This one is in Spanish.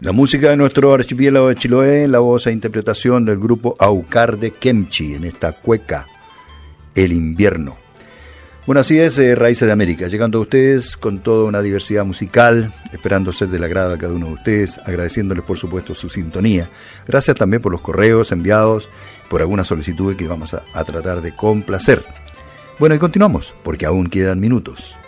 La música de nuestro archipiélago de Chiloé, la voz e interpretación del grupo Aucar de Kemchi en esta cueca, El Invierno. Bueno, así es, Raíces de América, llegando a ustedes con toda una diversidad musical, esperando ser del agrado de cada uno de ustedes, agradeciéndoles por supuesto su sintonía. Gracias también por los correos enviados, por algunas solicitudes que vamos a tratar de complacer. Bueno, y continuamos, porque aún quedan minutos.